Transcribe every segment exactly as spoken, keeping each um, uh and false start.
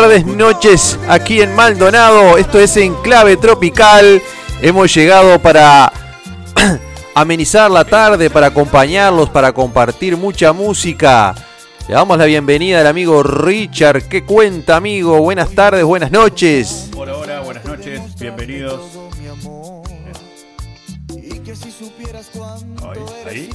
tardes, noches aquí en Maldonado. Esto es Enclave Tropical. Hemos llegado para amenizar la tarde, para acompañarlos, para compartir mucha música. Le damos la bienvenida al amigo Richard. ¿Qué cuenta, amigo? Buenas tardes, buenas noches. Hola, hola, buenas noches, bienvenidos. Ahí, ahí.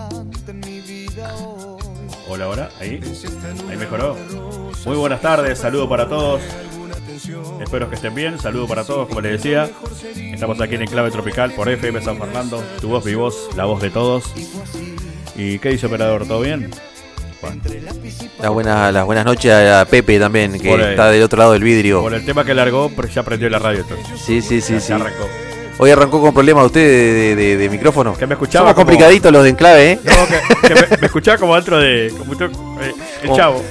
Hola, hola, ahí. Ahí mejoró. Muy buenas tardes, saludo para todos. Espero que estén bien, saludo para todos, como les decía. Estamos aquí en Enclave Tropical por F M San Fernando. Tu voz, mi voz, la voz de todos. ¿Y qué dice, operador? ¿Todo bien? Bueno. Las buenas, las buenas noches a Pepe también, que el, está del otro lado del vidrio. Por el tema que largó, ya prendió la radio entonces. Sí, sí, sí, ya, sí. ya arrancó. Hoy arrancó con problemas usted de, de, de, de micrófono. Que me escuchaba. Somos como... complicaditos los de Enclave, ¿eh? No, que, que me, me escuchaba como dentro de. Como usted, eh, el oh. chavo.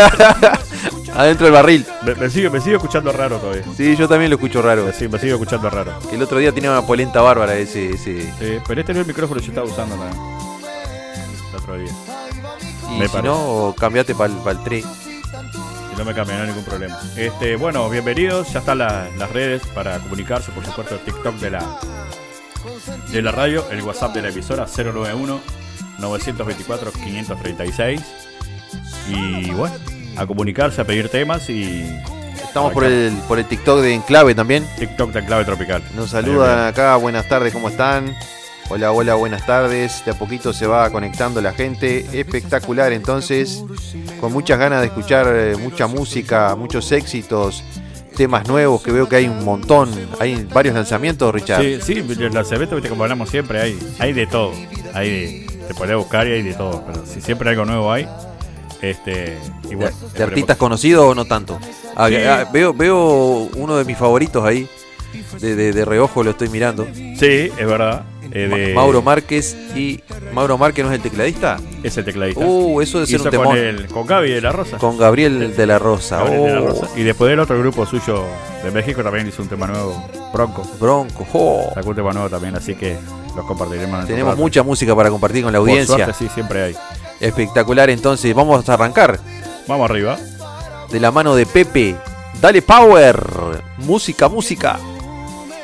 Adentro del barril. Me, me, sigo, me sigo escuchando raro todavía. Sí, yo también lo escucho raro. Me, me sigo escuchando raro. El otro día tenía una polenta bárbara ese. ese... Sí, pero este no es el micrófono que yo estaba usando también. El otro día. Y me si parece. no, cambiate para el tres. Y no me cambia, no hay ningún problema. Este, bueno, bienvenidos. Ya están la, las redes para comunicarse, por supuesto, el TikTok de la, de la radio, el WhatsApp de la emisora cero nueve uno, nueve dos cuatro, cinco tres seis. Y bueno, a comunicarse, a pedir temas y... Estamos por el, por el TikTok de Enclave también. TikTok de Enclave Tropical. Nos saludan acá, buenas tardes, ¿cómo están? Hola, hola, buenas tardes. De a poquito se va conectando la gente. Espectacular, entonces, con muchas ganas de escuchar eh, mucha música, muchos éxitos, temas nuevos, que veo que hay un montón. Hay varios lanzamientos, Richard. Sí, sí, los lanzamientos, viste, como hablamos siempre, hay, hay de todo. Hay de, te podés buscar y hay de todo, pero si siempre algo nuevo hay. Este, y bueno, ¿De, de artistas conocidos o no tanto? Ah, sí. ah, veo, veo uno de mis favoritos ahí. De, de, de reojo lo estoy mirando. Sí, es verdad. Eh, de... Mauro Márquez. Y Mauro Márquez, ¿no es el tecladista? Es el tecladista. Uh, eso de ser Hizo un temón. con, el, con Gaby de la Rosa. Con Gabriel de la Rosa. Gabriel oh. de la Rosa. Y después del otro grupo suyo de México también hizo un tema nuevo, Bronco. Bronco. Oh. Sacó un tema nuevo también, así que los compartiremos. En Tenemos mucha música para compartir con la audiencia. Por suerte, sí, siempre hay. Espectacular, entonces vamos a arrancar. Vamos arriba. De la mano de Pepe. Dale power. Música, música.